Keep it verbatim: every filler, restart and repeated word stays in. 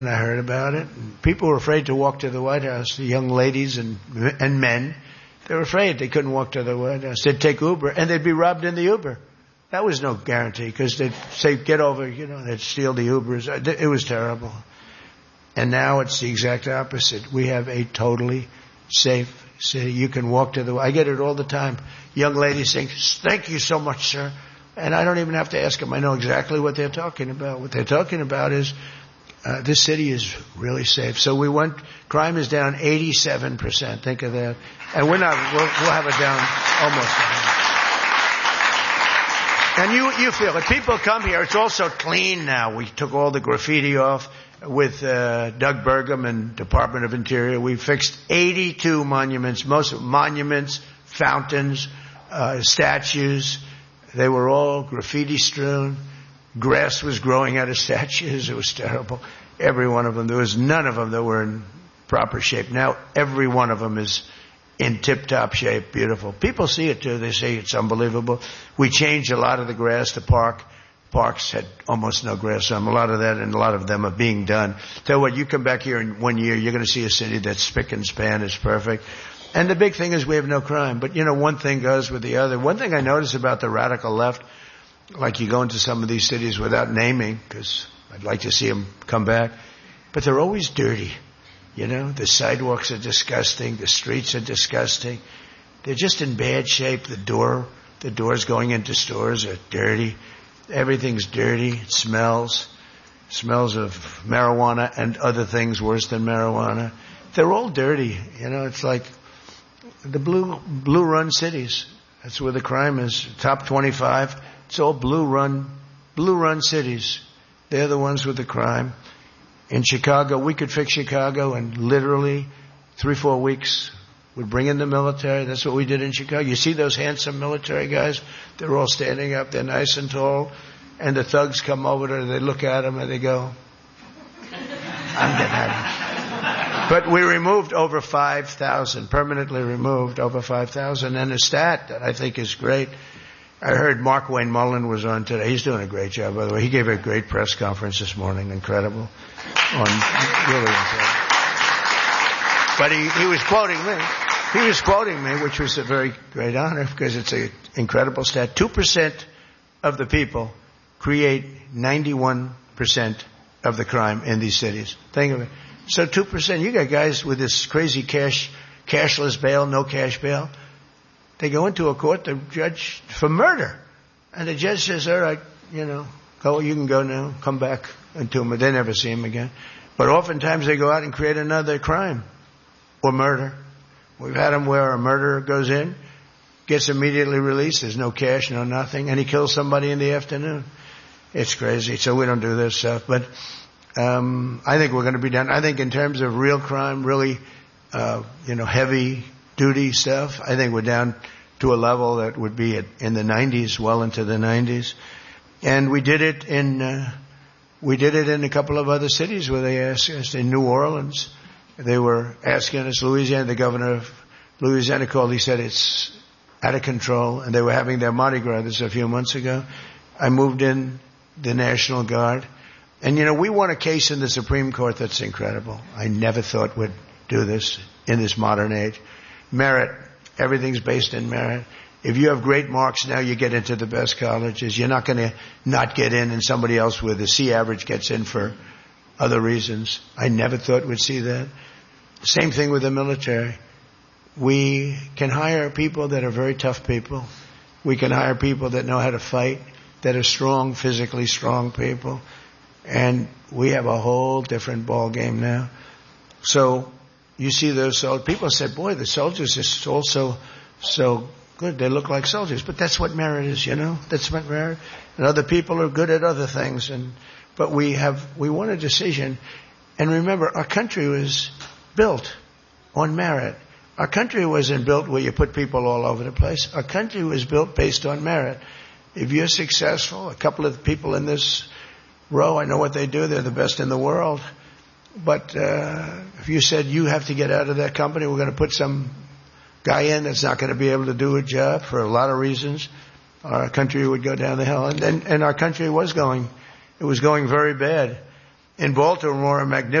And I heard about it. And people were afraid to walk to the White House, the young ladies and and men. They were afraid. They couldn't walk to the White House. They'd take Uber, and they'd be robbed in the Uber. That was no guarantee, because they'd say, get over, you know, they'd steal the Ubers. It was terrible. And now it's the exact opposite. We have a totally safe city. You can walk to the, I get it all the time. Young ladies saying, thank you so much, sir. And I don't even have to ask them. I know exactly what they're talking about. What they're talking about is, uh, this city is really safe. So we went, crime is down eighty-seven percent. Think of that. And we're not, we'll, we'll have it down almost one hundred. And you, you feel it. People come here. It's also clean now. We took all the graffiti off with uh, Doug Burgum and Department of Interior. We fixed eighty-two monuments, most monuments, fountains, uh, statues. They were all graffiti strewn. Grass was growing out of statues. It was terrible. Every one of them. There was none of them that were in proper shape. Now every one of them is in tip-top shape, beautiful. People see it too. They say it's unbelievable. We changed a lot of the grass. The park, parks had almost no grass on them. A lot of that, and a lot of them are being done. Tell you what, you come back here in one year, you're going to see a city that's spick and span, is perfect. And the big thing is we have no crime. But you know, one thing goes with the other. One thing I notice about the radical left, like you go into some of these cities without naming, because I'd like to see them come back, but they're always dirty. You know, the sidewalks are disgusting. The streets are disgusting. They're just in bad shape. The door, the doors going into stores are dirty. Everything's dirty. It smells. Smells of marijuana and other things worse than marijuana. They're all dirty. You know, it's like the blue, blue run cities. That's where the crime is. Top twenty-five. It's all blue run, blue run cities. They're the ones with the crime. In Chicago, we could fix Chicago in literally three, four weeks. We'd bring in the military. That's what we did in Chicago. You see those handsome military guys? They're all standing up. They're nice and tall. And the thugs come over there. They look at them and they go, I'm getting out of here. But we removed over five thousand, permanently removed over five thousand. And a stat that I think is great. I heard Mark Wayne Mullen was on today. He's doing a great job, by the way. He gave a great press conference this morning. Incredible. On, really incredible. But he, he was quoting me. He was quoting me, which was a very great honor, because it's an incredible stat. Two percent of the people create ninety-one percent of the crime in these cities. Think of it. So two percent, you got guys with this crazy cash, cashless bail, no cash bail. They go into a court, the judge, for murder. And the judge says, all right, you know, go, you can go now, come back into them. They never see him again. But oftentimes they go out and create another crime or murder. We've had them where a murderer goes in, gets immediately released, there's no cash, no nothing, and he kills somebody in the afternoon. It's crazy. So we don't do this stuff. But um I think we're going to be done. I think in terms of real crime, really, uh, you know, heavy duty stuff, I think we're down to a level that would be at, in the nineties, well into the nineties. And we did it in, uh, we did it in a couple of other cities where they asked us. In New Orleans, they were asking us. Louisiana, the governor of Louisiana called. He said it's out of control, and they were having their Mardi Gras this a few months ago. I moved in the National Guard, and you know, we won a case in the Supreme Court that's incredible. I never thought we'd do this in this modern age. Merit. Everything's based in merit. If you have great marks now, you get into the best colleges. You're not going to not get in and somebody else with a C average gets in for other reasons. I never thought we'd see that. Same thing with the military. We can hire people that are very tough people. We can hire people that know how to fight, that are strong, physically strong people. And we have a whole different ball game now. So you see those soldiers. People said, boy, the soldiers are also so good. They look like soldiers. But that's what merit is, you know. That's what merit. And other people are good at other things. And but we have we won a decision. And remember, our country was built on merit. Our country wasn't built where you put people all over the place. Our country was built based on merit. If you're successful, a couple of people in this row, I know what they do. They're the best in the world. But uh, if you said you have to get out of that company, we're going to put some guy in that's not going to be able to do a job for a lot of reasons, our country would go down the hill. And, and, and our country was going, it was going very bad. in Baltimore, a magnificent